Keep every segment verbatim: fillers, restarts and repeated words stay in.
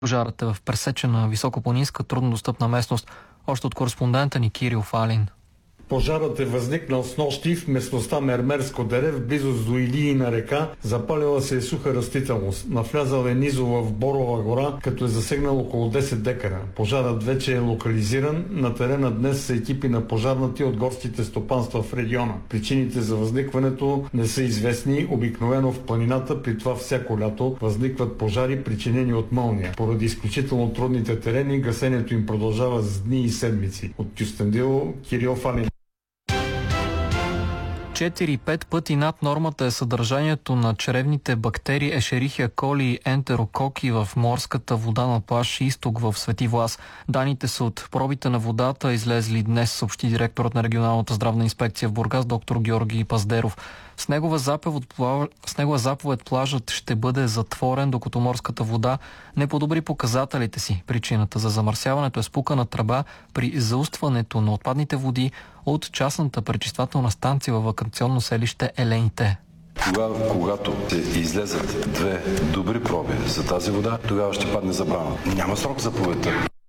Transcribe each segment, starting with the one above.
Пожарът е в пресечена високопланинска труднодостъпна местност. Още от кореспондента ни Кирил Фалин. Пожарът е възникнал с нощи в местността Мермерско дере в близост до Илийна река. Запалила се е суха растителност. Навлязал е низово в Борова гора, като е засегнал около десет декара. Пожарът вече е локализиран. На терена днес са екипи на пожарнати от горските стопанства в региона. Причините за възникването не са известни. Обикновено в планината, при това всяко лято, възникват пожари, причинени от мълния. Поради изключително трудните терени, гасенето им продължава с дни и седмици. От Кюстендил, Кирил Фалин. четири-пет пъти над нормата е съдържанието на чревните бактерии Ешерихия коли и ентерококи в морската вода на плаж Изток в Свети Влас. Данните са от пробите на водата, излезли днес, съобщи директорът на регионалната здравна инспекция в Бургас, доктор Георги Паздеров. С негова заповед, с негова заповед плажът ще бъде затворен, докато морската вода не подобри показателите си. Причината за замърсяването е спукана тръба при заустването на отпадните води от частната пречиствателна станция във ваканционно селище Елените. Тогава, когато се излезат две добри проби за тази вода, тогава ще падне забрана. Няма срок за заповедта.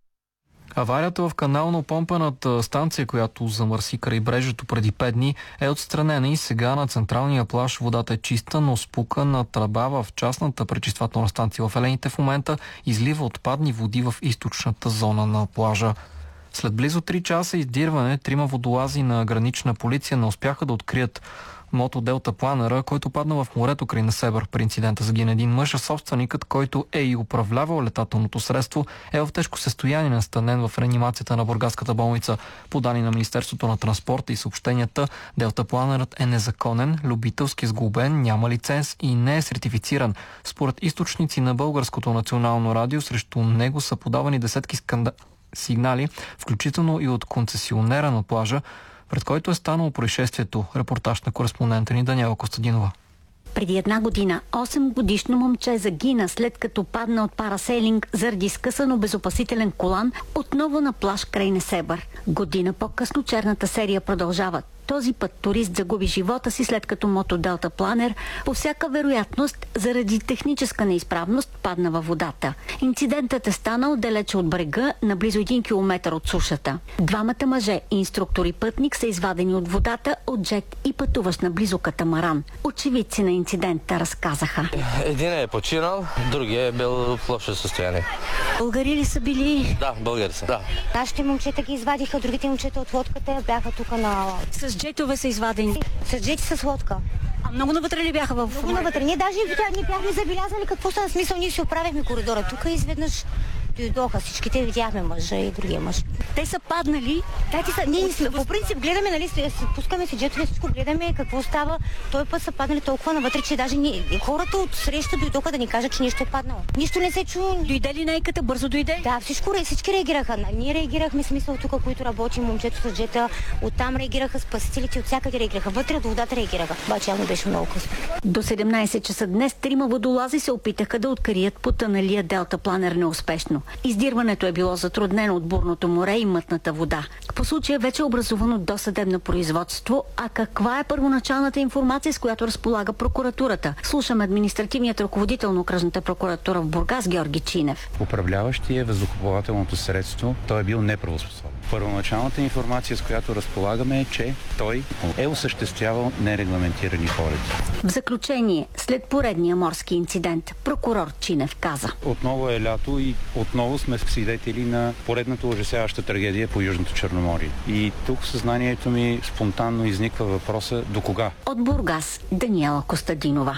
Аварията в канално-помпената станция, която замърси крайбрежието преди пет дни, е отстранена и сега на централния плаж водата е чиста, но спукана тръба в частната пречиствателна станция в Елените в момента излива отпадни води в източната зона на плажа. След близо три часа издирване, трима водолази на гранична полиция не успяха да открият мотоделтапланера, който падна в морето край Несебър. При инцидента загина един мъж, а собственикът, който е и управлявал летателното средство, е в тежко състояние, настанен в реанимацията на бургаската болница. По данни на Министерството на транспорта и съобщенията, делтапланерът е незаконен, любителски сглобен, няма лиценз и не е сертифициран. Според източници на Българското национално радио, срещу него са подавани десетки скандали сигнали, включително и от концесионера на плажа, пред който е станало происшествието. Репортаж на кореспондента ни Даниела Костадинова. Преди една година осемгодишно момче загина, след като падна от парасейлинг заради скъсан обезопасителен колан отново на плаж край Несебър. Година по-късно черната серия продължава. Този път турист загуби живота си, след като мотоделтапланер по всяка вероятност заради техническа неизправност падна във водата. Инцидентът е станал далече от брега, на близо един километър от сушата. Двамата мъже, инструктор и пътник, са извадени от водата от джет и пътуващ наблизо катамаран. Очевидци на инцидента разказаха. Един е починал, другия е бил в лошо състояние. Българи ли са били? Да, българи са. Да. Нашите момчета ги извадиха, другите момчета от лодката бяха тук на... С джетове са извадени? С джети с лодка. А много навътре ли бяха в... Много навътре. Ние даже не бяхме забелязали какво стана смисъл. Ние си оправихме коридора. Тук изведнъж дойдоха всичките, видяхме мъжа и другия мъж. Те са паднали? Да, те са... Ние сме, по принцип гледаме, нали, пускаме си джетове, всичко гледаме какво става. Той път са паднали толкова навътре, че даже ни... хората от среща дойдоха да ни кажат, че нещо е паднало. Нищо не се чу. Дойде ли найката? Бързо дойде? Да, всичко, всички реагираха. Ние реагирахме, смисъл тук, които работим, момчето с джета, оттам реагираха спасителите, от всякъде реагираха. Вътре от водата реагираха. Обаче явно беше много късно. До седемнайсет часа днес трима водолази се опитаха да открият потъналия делтапланер неуспешно. Издирването е било затруднено от бурното море и мътната вода. По случая вече е образувано досъдебно производство, а каква е първоначалната информация, с която разполага прокуратурата? Слушаме административният ръководител на окръжната прокуратура в Бургас Георги Чинев. Управляващия въздухоплавателното средство, той е бил неправоспособен. Първоначалната информация, с която разполагаме, е, че той е осъществявал нерегламентирани полети. В заключение, след поредния морски инцидент, прокурор Чинев каза: отново е лято и отново сме свидетели на поредната ужасяваща трагедия по Южното Черноморие. И тук в съзнанието ми спонтанно изниква въпроса: до кога? От Бургас, Даниела Костадинова.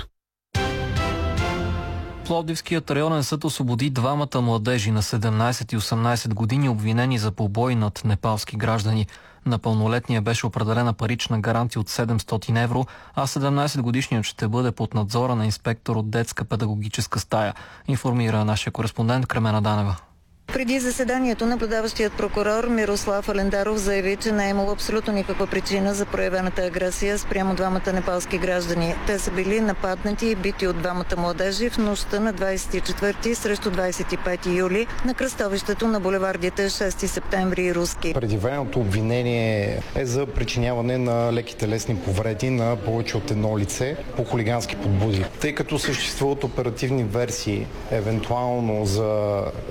Пловдивският районен съд освободи двамата младежи на седемнайсет и осемнайсет години, обвинени за побой над непалски граждани. На пълнолетния беше определена парична гаранция от седемстотин евро, а седемнайсетгодишният ще бъде под надзора на инспектор от детска педагогическа стая, информира нашия кореспондент Кремена Данева. Преди заседанието наблюдаващият прокурор Мирослав Алендаров заяви, че не е имало абсолютно никаква причина за проявената агресия спрямо двамата непалски граждани. Те са били нападнати и бити от двамата младежи в нощта на двайсет и четвърти срещу двайсет и пети юли на кръстовището на булевардите шести септември и Руски. Предявеното обвинение е за причиняване на леки телесни повреди на повече от едно лице по хулигански подбуди. Тъй като съществуват оперативни версии, евентуално за